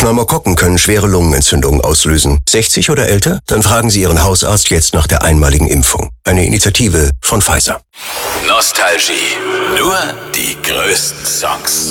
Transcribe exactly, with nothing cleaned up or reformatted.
Pneumokokken können schwere Lungenentzündungen auslösen. sechzig oder älter? Dann fragen Sie Ihren Hausarzt jetzt nach der einmaligen Impfung. Eine Initiative von Pfizer. Nostalgie. Nur die größten Songs.